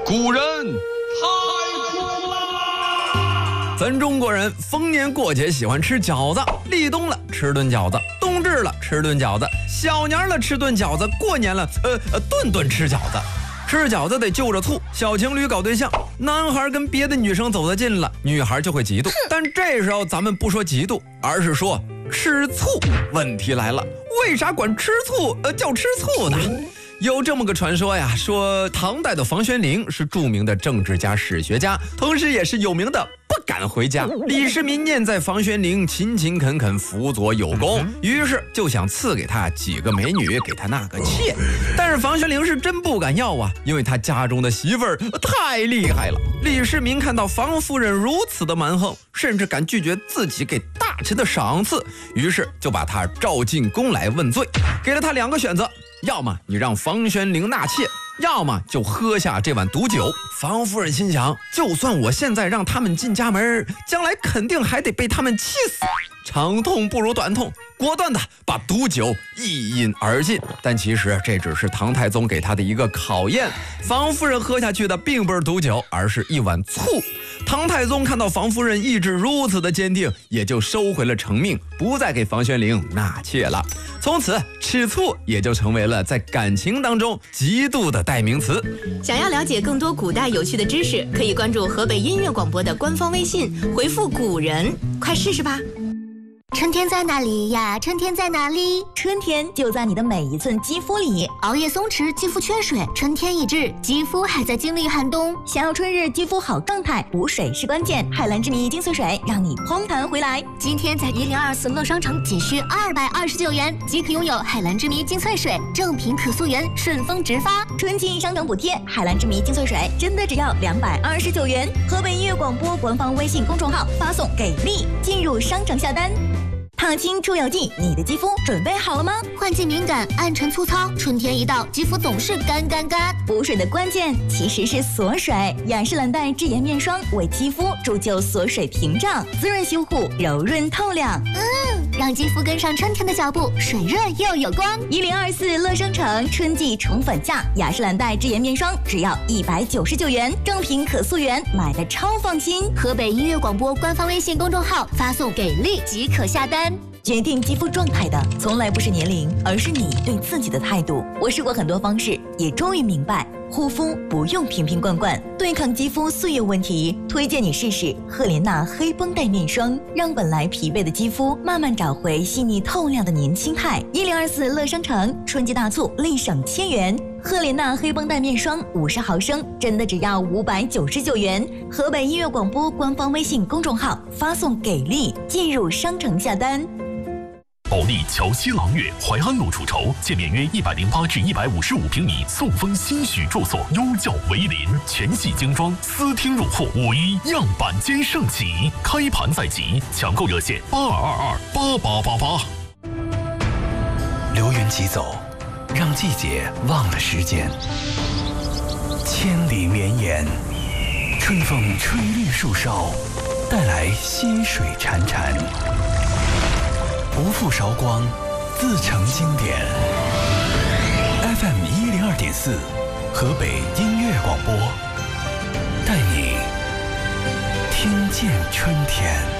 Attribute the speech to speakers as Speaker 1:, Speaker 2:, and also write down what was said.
Speaker 1: 古人太苦了。咱中国人逢年过节喜欢吃饺子，立冬了吃顿饺子，冬至了吃顿饺子，小年了吃顿饺子，过年了顿顿吃饺子。吃饺子得就着醋，小情侣搞对象，男孩跟别的女生走得近了，女孩就会嫉妒。但这时候咱们不说嫉妒，而是说吃醋。问题来了，为啥管吃醋叫吃醋呢？有这么个传说呀，说唐代的房玄龄是著名的政治家、史学家，同时也是有名的不敢回家。李世民念在房玄龄勤勤恳恳、辅佐有功，于是就想赐给他几个美女，给他纳个妾。但是房玄龄是真不敢要啊，因为他家中的媳妇儿太厉害了。李世民看到房夫人如此的蛮横，甚至敢拒绝自己给大臣的赏赐，于是就把他召进宫来问罪，给了他2个选择。要么你让房玄龄纳妾，要么就喝下这碗毒酒。房夫人心想，就算我现在让他们进家门，将来肯定还得被他们气死，长痛不如短痛，果断的把毒酒一饮而尽。但其实这只是唐太宗给他的一个考验，房夫人喝下去的并不是毒酒，而是一碗醋。唐太宗看到房夫人意志如此的坚定，也就收回了成命，不再给房玄龄纳妾了。从此吃醋也就成为了在感情当中嫉妒的代名词。
Speaker 2: 想要了解更多古代有趣的知识，可以关注河北音乐广播的官方微信，回复古人，快试试吧。
Speaker 3: 春天在哪里呀？春天在哪里？
Speaker 4: 春天就在你的每一寸肌肤里。
Speaker 3: 熬夜松弛，肌肤缺水，春天已至，肌肤还在经历寒冬。
Speaker 4: 想要春日肌肤好状态，补水是关键。海蓝之谜精粹水让你嘭弹回来。
Speaker 3: 今天在1024乐商城仅需229元即可拥有海蓝之谜精粹水，正品可溯源，顺丰直发。
Speaker 4: 春季商城补贴，海蓝之谜精粹水真的只要229元。河北音乐广播官方微信公众号发送给力，进入商城下单。烫青出油剂，你的肌肤准备好了吗？
Speaker 3: 换季敏感、暗沉粗糙，春天一到，肌肤总是干。
Speaker 4: 补水的关键其实是锁水。雅诗兰黛智颜面霜为肌肤铸就锁水屏障，滋润修护，柔润透亮。
Speaker 3: 让肌肤跟上春天的脚步，水润又有光。
Speaker 4: 1024乐商城春季宠粉价，雅诗兰黛智颜面霜只要199元，正品可溯源，买的超放心。
Speaker 3: 河北音乐广播官方微信公众号发送给力即可下单。
Speaker 4: 决定肌肤状态的从来不是年龄，而是你对自己的态度。我试过很多方式，也终于明白，护肤不用瓶瓶罐罐，对抗肌肤岁月问题，推荐你试试赫莲娜黑绷带面霜，让本来疲惫的肌肤慢慢找回细腻透亮的年轻态。1024乐商城春季大促，立省1000元。赫莲娜黑绷带面霜50毫升，真的只要599元。河北音乐广播官方微信公众号发送给力，进入商城下单。
Speaker 5: 保利桥西朗悦淮安路出售，建面约108至155平米，送风欣许住所，优教为邻，全系精装，私厅入户，5·1样板间盛起，开盘在即，抢购热线82228888。
Speaker 6: 流云疾走，让季节忘了时间。千里绵延，春风吹绿树梢，带来溪水潺潺。不负韶光，自成经典。FM 102.4，河北音乐广播，带你听见春天。